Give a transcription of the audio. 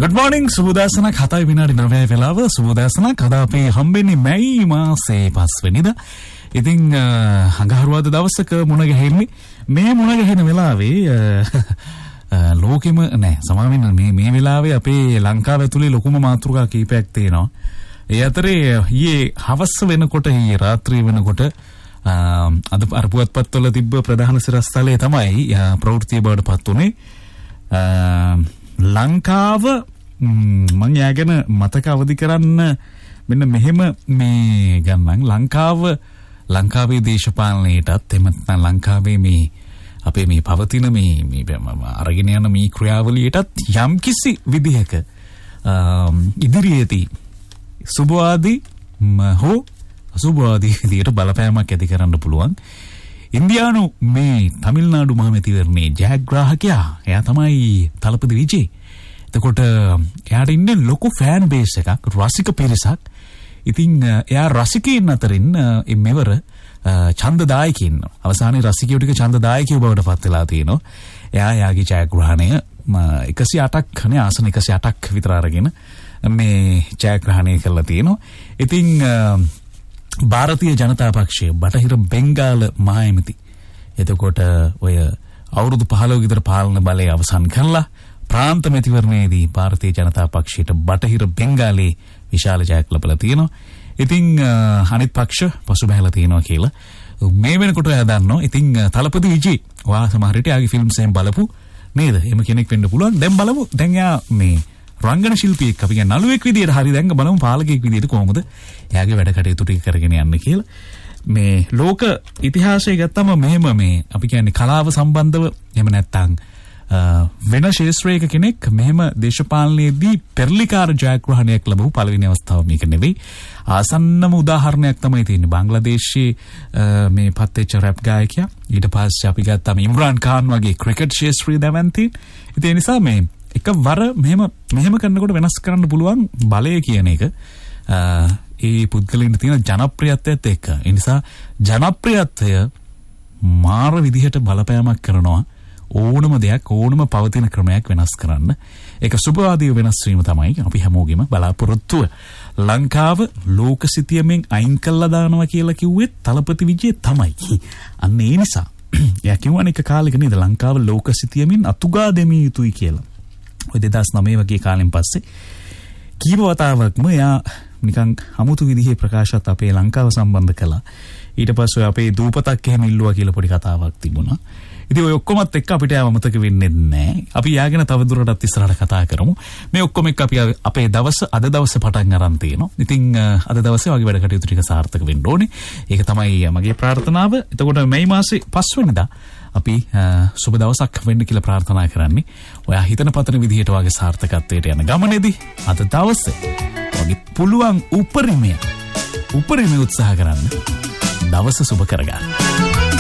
Good morning සුබෝදෑසනක් 7 විනාඩි 9 වෙලාව සුබෝදෑසනක් අද අපි හම්බෙන්නේ මැයි මාසේ 5 වෙනිදා. ඉතින් අඟහරුවාදා දවසක මුණ ගැහෙන්නේ මේ මුණ ගැහෙන වෙලාවේ ලෝකෙම නෑ සමාවෙන්න මේ වෙලාවේ අපේ ලංකාව ඇතුලේ ලොකුම මාතෘකා කීපයක් තියෙනවා. ඒ අතරේ ඊයේ හවස වෙනකොට ඊයේ රාත්‍රිය වෙනකොට අද අර පුවත්පත්වල තිබ්බ ප්‍රධාන සිරස්තලයේ තමයි ප්‍රවෘත්තිය බවට පත් උනේ. ලංකාව මම යාගෙන මතක අවදි කරන්න මෙන්න මෙහෙම මේ ගමන් ලංකාවේ දේශපාලනයටත් එමත් ලංකාවේ මේ අපේ මේ පවතින මේ අරගෙන යන මේ ක්‍රියාවලියටත් යම්කිසි විදිහක ඉදිරියේදී සුබවාදී හෝ අසුබවාදී විදිහට බලපෑමක් ඇති කරන්න පුළුවන්. ඉන්දියානු මේ තමිල්නාඩු මහමැතිවරණයේ ජයග්‍රාහකයා එයා තමයි තලපති විජේ. එතකොට එයාට ඉන්නේ ලොකු ෆෑන් බේස් එකක් රසික පිරිසක්. ඉතින් එයා රසිකයින් අතරින් මෙවර ඡන්දදායකයින් අවසානයේ රසිකයෝ ටික ඡන්දදායකයෝ බවට පත් වෙලා තියෙනවා. එයාගේ ජයග්‍රහණය 108ක් නේ ආසන 108ක් විතර අරගෙන මේ ජයග්‍රහණය කළා තියෙනවා. ඉතින් ಭಾರತೀಯ ජනතා පක්ෂය බටහිර බෙන්ගාල මහඇමති එතකොට ඔය අවුරුදු 15 විතර පාලන බලය අවසන් කළා. ප්‍රාන්ත මැතිවරණයේදී ಭಾರತೀಯ ජනතා පක්ෂයට බටහිර බෙන්ගාලේ විශාල ජයක් ලැබලා තියෙනවා. ඉතින් අනිත් පක්ෂ පසුබෑලා තියෙනවා කියලා මේ වෙනකොට එයා දන්නවා. ඉතින් තලපති විජේ ඔයා සමහර විට යාගේ ෆිල්ම්ස් එකෙන් බලපු නේද? එහෙම කෙනෙක් වෙන්න පුළුවන්. දැන් බලමු. දැන් එයා මේ රංගන ශිල්පියෙක් අපි කියන්නේ නළුවෙක් විදියට හරි දැන් බලමු පාලකයෙක් විදියට කොහොමද එයාගේ වැඩ කටයුතු ටික කරගෙන යන්නේ කියලා. මේ ලෝක ඉතිහාසය ගත්තම මෙහෙම මේ අපි කියන්නේ කලාව සම්බන්ධව එහෙම නැත්නම් වෙන ශාස්ත්‍රයක කෙනෙක් මෙහෙම දේශපාලනයේදී පෙරලිකාර ජයග්‍රහණයක් ලැබුව පළවෙනි අවස්ථාව මේක නෙවෙයි. ආසන්නම උදාහරණයක් තමයි තියෙන්නේ බංග්ලාදේශයේ මේ පත්වෙච්ච රැප් ගායකයා. ඊට පස්සේ අපි ගත්තාම ඉම්රාන් ખાන් වගේ ක්‍රිකට් ශාස්ත්‍රීය දැවැන්තීන්. ඒ නිසා මේ එකවර මෙහෙම කරනකොට වෙනස් කරන්න පුළුවන් බලය කියන එක ඒ පුද්ගලයන්ට තියෙන ජනප්‍රියත්වයත් එක්ක. ඒ නිසා ජනප්‍රියත්වය මාර විදිහට බලපෑමක් කරනවා ඕනම දෙයක් ඕනම පවතින ක්‍රමයක් වෙනස් කරන්න. ඒක සුබවාදීව වෙනස් වීම තමයි අපි හැමෝගෙම බලාපොරොත්තුව. ලංකාව ලෝක සිතියමෙන් අයින් කළා දානවා කියලා කිව්වෙත් තලපති විජේ තමයි. අන්න ඒ නිසා එයා කිව්වනේ එක කාලෙක නේද ලංකාව ලෝක සිතියමෙන් අතුගා දෙමිය යුතුයි කියලා. ඔය 2009 වගේ කාලෙන් පස්සේ කීප වතාවක්ම එයා නිකන් අමුතු විදිහේ ප්‍රකාශات අපේ ලංකාව සම්බන්ධ කළා. ඊට පස්සේ අපේ දූපතක් එහෙම ඉල්ලුවා කියලා පොඩි කතාවක් තිබුණා. ඉතින් ඔය ඔක්කොමත් එක්ක අපිට යාව මතක වෙන්නේ නැහැ. අපි යාගෙන තව දුරටත් ඉස්සරහට කතා කරමු. මේ ඔක්කොම එක්ක අපි අපේ අද දවසේ පටන් අරන් තියෙනවා. ඉතින් අද දවසේ වගේ වැඩ කටයුතු ටික සාර්ථක වෙන්න ඕනේ. ඒක තමයි මගේ ප්‍රාර්ථනාව. එතකොට මේ මාසේ 5 වෙනිදා අපි සුබ දවසක් වෙන්න කියලා ප්‍රාර්ථනා කරන්නේ. ඔයා හිතන පතන විදිහට වගේ සාර්ථකත්වයට යන ගමනේදී අද දවසේ වගේ පුළුවන් උපරිමය උත්සාහ කරන්න. දවස සුබ කරගන්න.